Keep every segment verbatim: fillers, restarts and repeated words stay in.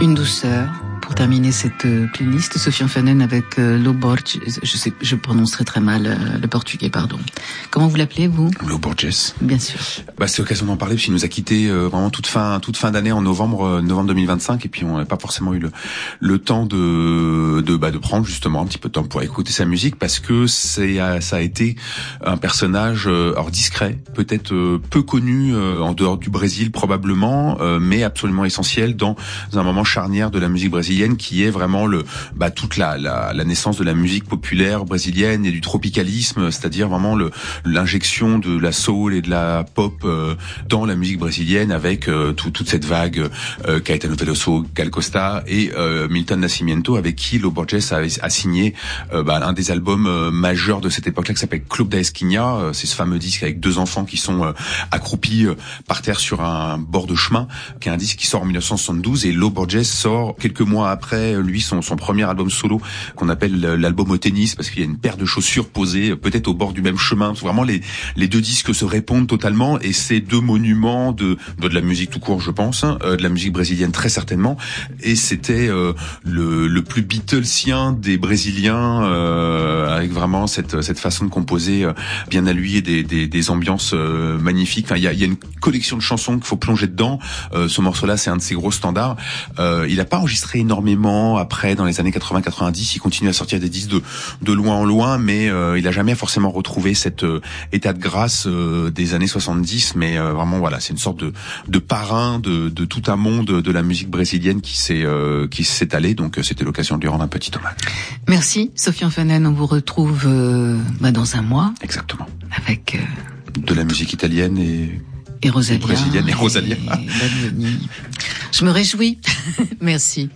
Une douceur pour terminer cette euh, playlist. Sofiane Fanen avec euh, Lo Borges. Je sais, je prononcerai très mal euh, le portugais, pardon. Comment vous l'appelez, vous? Lo Borges. Bien sûr. Bah, c'est l'occasion d'en parler, parce qu'il nous a quitté euh, vraiment toute fin, toute fin d'année en novembre, euh, novembre deux mille vingt-cinq, et puis on n'a pas forcément eu le, le temps de, de, bah, de prendre justement un petit peu de temps pour écouter sa musique, parce que c'est, ça a été un personnage, euh, alors discret, peut-être euh, peu connu euh, en dehors du Brésil probablement, euh, mais absolument essentiel dans un moment charnière de la musique brésilienne, qui est vraiment le, bah, toute la, la, la naissance de la musique populaire brésilienne et du tropicalisme, c'est-à-dire vraiment le, l'injection de la soul et de la pop euh, dans la musique brésilienne, avec euh, tout, toute cette vague euh, Caetano Veloso, Gal Costa et euh, Milton Nascimento, avec qui Lo Borges a, a signé euh, bah, un des albums euh, majeurs de cette époque-là, qui s'appelle Club da Esquina. Euh, c'est ce fameux disque avec deux enfants qui sont euh, accroupis euh, par terre sur un bord de chemin, qui est un disque qui sort en dix-neuf cent soixante-douze, et Lo Borges sort quelques mois après, lui, son, son premier album solo, qu'on appelle l'album au tennis, parce qu'il y a une paire de chaussures posées peut-être au bord du même chemin. Vraiment, les, les deux disques se répondent totalement, et c'est deux monuments de, de, de la musique tout court, je pense, euh, de la musique brésilienne très certainement, et c'était euh, le, le plus Beatlesien des Brésiliens, euh, avec vraiment cette, cette façon de composer euh, bien à lui, et des, des, des ambiances euh, magnifiques. Enfin, il y a, il y a une collection de chansons qu'il faut plonger dedans. Euh, ce morceau-là, c'est un de ses gros standards. Euh, il n'a pas enregistré énormément après, dans les années quatre-vingts quatre-vingt-dix, il continue à sortir des disques de, de loin en loin, mais euh, il a jamais forcément retrouvé cet euh, état de grâce euh, des années soixante-dix, mais euh, vraiment voilà, c'est une sorte de, de parrain de, de tout un monde de la musique brésilienne qui s'est euh, qui s'est étalé, donc euh, c'était l'occasion de lui rendre un petit hommage. Merci Sofiane Fanen, on vous retrouve euh, bah, dans un mois. Exactement. Avec euh, de la musique italienne et et Rosalia, et brésilienne et Rosalia. Et je me réjouis. Merci.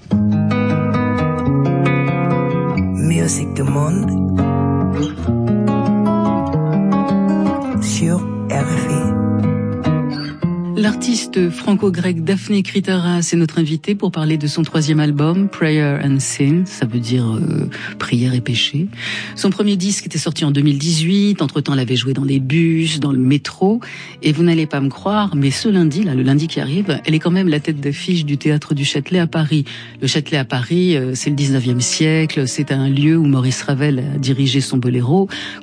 Musique du monde sur R F I. L'artiste franco-grec Daphné Kritaras est notre invitée pour parler de son troisième album, Prayer and Sin, ça veut dire euh, prière et péché. Son premier disque était sorti en deux mille dix-huit, entre-temps elle avait joué dans les bus, dans le métro, et vous n'allez pas me croire, mais ce lundi, là, le lundi qui arrive, elle est quand même la tête d'affiche du Théâtre du Châtelet à Paris. Le Châtelet à Paris, euh, c'est le dix-neuvième siècle, c'est un lieu où Maurice Ravel a dirigé son boléro,